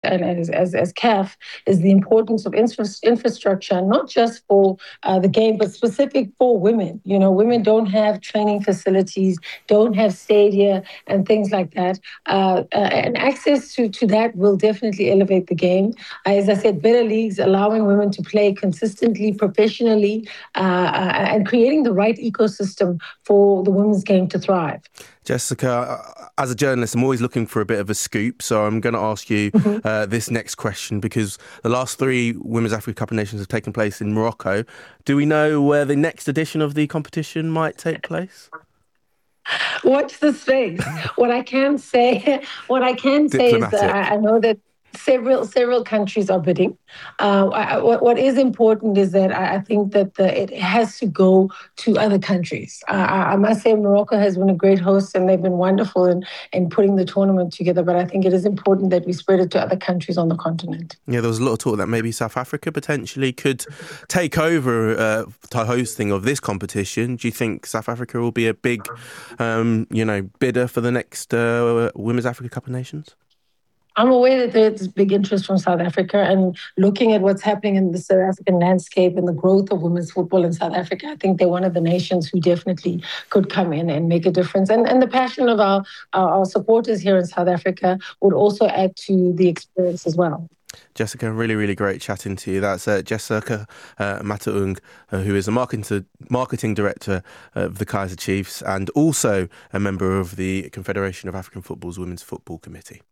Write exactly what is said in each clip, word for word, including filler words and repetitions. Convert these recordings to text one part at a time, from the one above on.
and as, as, as C A F is the importance of infra- infrastructure, not just for uh, the game, but specific for women. You know, women don't have training facilities, don't have stadia and things like that. Uh, uh, and access to, to that will definitely elevate the game. Uh, as I said, better leagues, allowing women to play consistently, professionally, uh, uh, and creating the right ecosystem for the women's game to thrive. Jessica, as a journalist, I'm always looking for a bit of a scoop, so I'm going to ask you mm-hmm. uh, this next question, because the last three Women's Africa Cup of Nations have taken place in Morocco. Do we know where the next edition of the competition might take place? Watch the space. What I can say, what I can say is that I, I know that Several several countries are bidding. Uh, I, what, what is important is that I, I think that the, it has to go to other countries. Uh, I, I must say Morocco has been a great host and they've been wonderful in, in putting the tournament together. But I think it is important that we spread it to other countries on the continent. Yeah, there was a lot of talk that maybe South Africa potentially could take over uh, to hosting of this competition. Do you think South Africa will be a big, um, you know, bidder for the next uh, Women's Africa Cup of Nations? I'm aware that there's big interest from South Africa, and looking at what's happening in the South African landscape and the growth of women's football in South Africa, I think they're one of the nations who definitely could come in and make a difference. And, and the passion of our, our, our supporters here in South Africa would also add to the experience as well. Jessica, really, really great chatting to you. That's uh, Jessica uh, Mataung, uh, who is a marketing, marketing director of the Kaizer Chiefs and also a member of the Confederation of African Football's Women's Football Committee.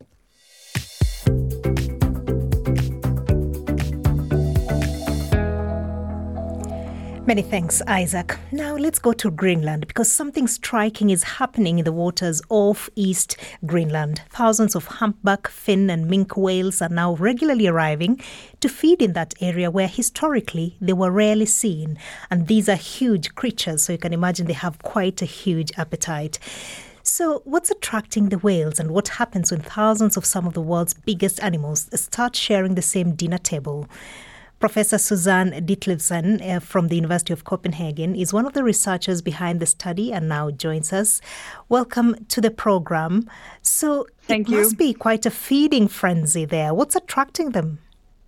Many thanks, Isaac. Now let's go to Greenland, because something striking is happening in the waters off East Greenland. Thousands of humpback, fin and minke whales are now regularly arriving to feed in that area where historically they were rarely seen. And these are huge creatures, so you can imagine they have quite a huge appetite. So what's attracting the whales, and what happens when thousands of some of the world's biggest animals start sharing the same dinner table? Professor Susanne Ditlevsen uh, from the University of Copenhagen is one of the researchers behind the study and now joins us. Welcome to the program. So Thank it you. must be quite a feeding frenzy there. What's attracting them?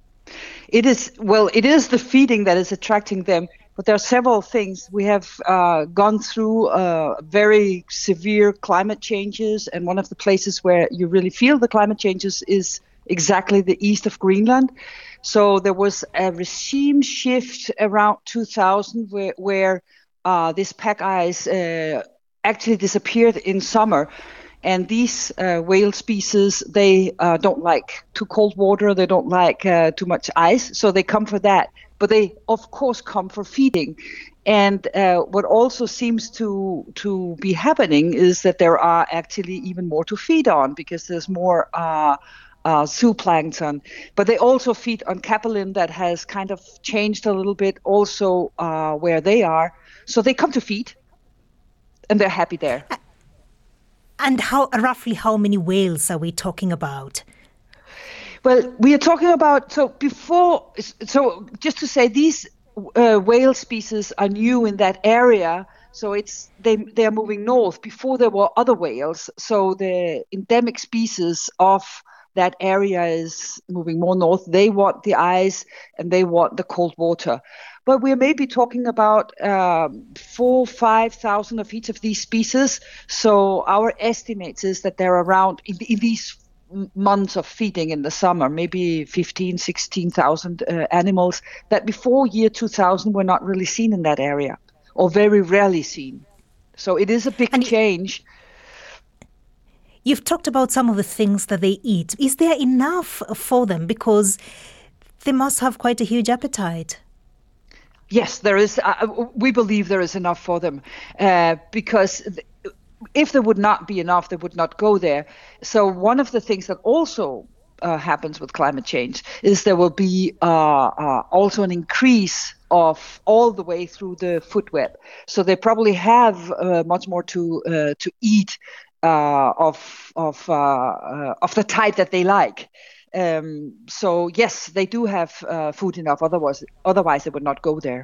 It is, well, it is the feeding that is attracting them. But there are several things. We have uh, gone through uh, very severe climate changes, and one of the places where you really feel the climate changes is exactly the east of Greenland. So there was a regime shift around two thousand where, where uh, this pack ice uh, actually disappeared in summer. And these uh, whale species, they uh, don't like too cold water, they don't like uh, too much ice, so they come for that. But they, of course, come for feeding. And uh, what also seems to to be happening is that there are actually even more to feed on, because there's more uh, uh, zooplankton. But they also feed on capelin that has kind of changed a little bit also uh, where they are. So they come to feed, and they're happy there. And how roughly how many whales are we talking about? Well, we are talking about, so before, so just to say, these uh, whale species are new in that area. So it's they they are moving north. Before there were other whales. So the endemic species of that area is moving more north. They want the ice and they want the cold water. But we're maybe talking about um, four, five thousand of each of these species. So our estimate is that they're around in, in these months of feeding in the summer, maybe fifteen, sixteen thousand uh, animals that before year two thousand were not really seen in that area, or very rarely seen. So it is a big and change. You've talked about some of the things that they eat. Is there enough for them? Because they must have quite a huge appetite. Yes, there is. Uh, we believe there is enough for them uh, because th- if there would not be enough, they would not go there. So one of the things that also uh, happens with climate change is there will be uh, uh, also an increase of all the way through the food web. So they probably have uh, much more to uh, to eat uh, of of uh, uh, of the type that they like. Um, so yes, they do have uh, food enough. Otherwise, otherwise they would not go there.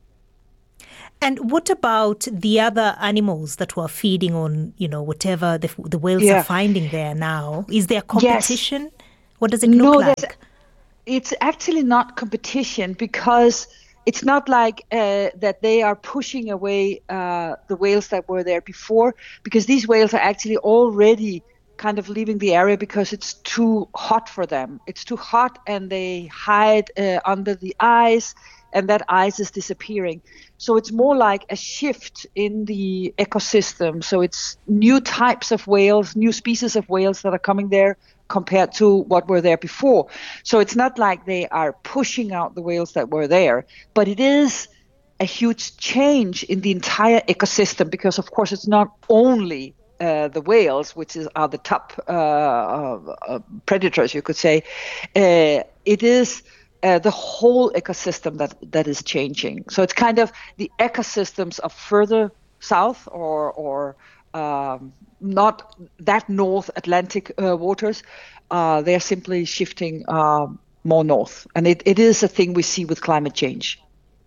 And what about the other animals that were feeding on, you know, whatever the, the whales yeah. are finding there now? Is there competition? Yes. What does it look no, like? that's- it's actually not competition, because it's not like uh, that they are pushing away uh, the whales that were there before, because these whales are actually already kind of leaving the area because it's too hot for them. It's too hot, and they hide uh, under the ice, and that ice is disappearing. So it's more like a shift in the ecosystem. So it's new types of whales, new species of whales that are coming there compared to what were there before. So it's not like they are pushing out the whales that were there, but it is a huge change in the entire ecosystem, because of course it's not only uh, the whales, which is are the top uh, uh, predators, you could say. Uh, it is uh, the whole ecosystem that that is changing. So it's kind of the ecosystems of further south, or or um, not that North Atlantic uh, waters. Uh, they're simply shifting uh, more north, and it, it is a thing we see with climate change.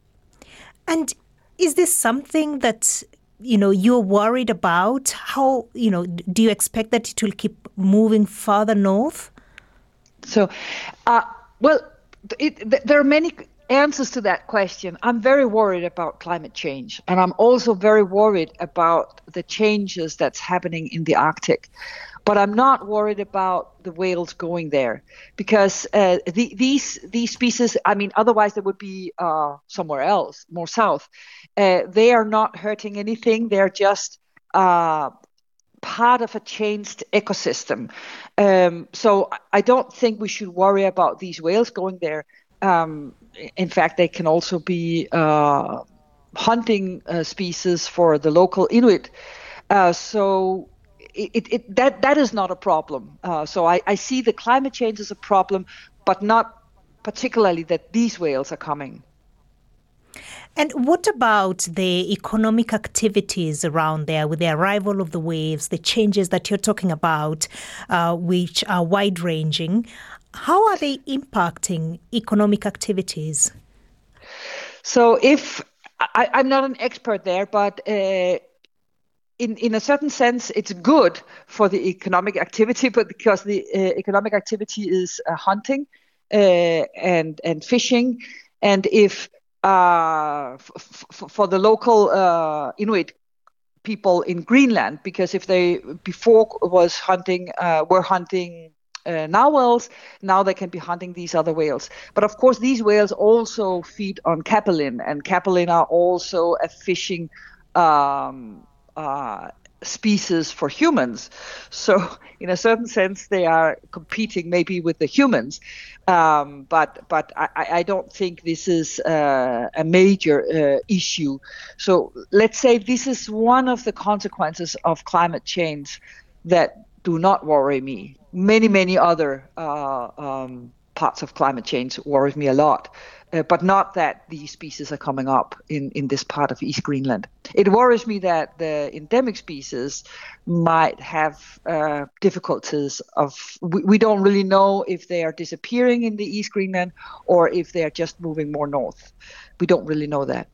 And is this something that, you know, you're worried about? How, you know, do you expect that it will keep moving further north? So, uh, well, it, th- there are many answers to that question. I'm very worried about climate change, and I'm also very worried about the changes that's happening in the Arctic. But I'm not worried about the whales going there, because uh, the, these these species, I mean, otherwise they would be uh, somewhere else, more south. Uh, they are not hurting anything. They're just uh, part of a changed ecosystem. Um, so I don't think we should worry about these whales going there. Um, in fact, they can also be uh, hunting uh, species for the local Inuit. Uh, so it, it, that that is not a problem. Uh, so I, I see the climate change as a problem, but not particularly that these whales are coming. And what about the economic activities around there with the arrival of the waves, the changes that you're talking about, uh, which are wide-ranging? How are they impacting economic activities? So if I, I'm not an expert there, but uh, in in a certain sense, it's good for the economic activity, but because the uh, economic activity is uh, hunting uh, and and fishing, and if uh, f- f- for the local uh, Inuit people in Greenland, because if they before was hunting uh, were hunting uh, narwhals, now they can be hunting these other whales. But of course, these whales also feed on capelin, and capelin are also a fishing um, uh, species for humans. So in a certain sense, they are competing maybe with the humans. Um, but but I, I don't think this is uh, a major uh, issue. So let's say this is one of the consequences of climate change that do not worry me. Many, many other uh, um, parts of climate change worry me a lot, uh, but not that these species are coming up in, in this part of East Greenland. It worries me that the endemic species might have uh, difficulties of, we, we don't really know if they are disappearing in the East Greenland or if they are just moving more north. We don't really know that.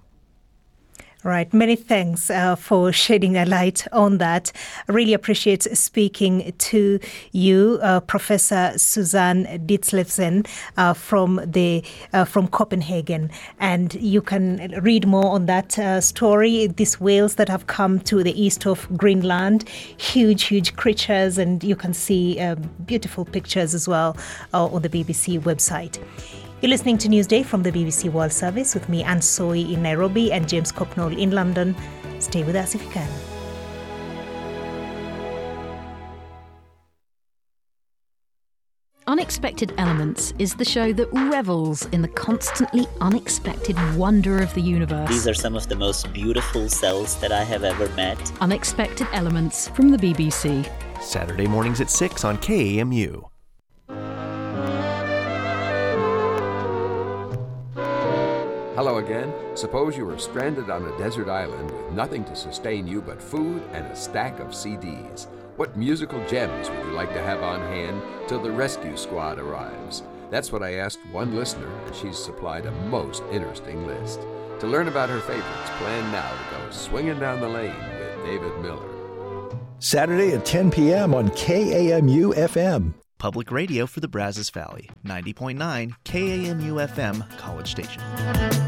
Right. Many thanks uh, for shedding a light on that. I really appreciate speaking to you, uh, Professor Susanne Ditslevsen uh, from the uh, from Copenhagen. And you can read more on that uh, story. These whales that have come to the east of Greenland, huge, huge creatures, and you can see uh, beautiful pictures as well uh, on the B B C website. You're listening to Newsday from the B B C World Service with me, Anne Soy in Nairobi and James Cocknall in London. Stay with us if you can. Unexpected Elements is the show that revels in the constantly unexpected wonder of the universe. These are some of the most beautiful cells that I have ever met. Unexpected Elements from the B B C. Saturday mornings at six on K A M U. Hello again. Suppose you were stranded on a desert island with nothing to sustain you but food and a stack of C Ds. What musical gems would you like to have on hand till the rescue squad arrives? That's what I asked one listener, and she's supplied a most interesting list. To learn about her favorites, plan now to go swinging down the lane with David Miller. Saturday at ten p.m. on K A M U F M. Public radio for the Brazos Valley, ninety point nine K A M U F M, College Station.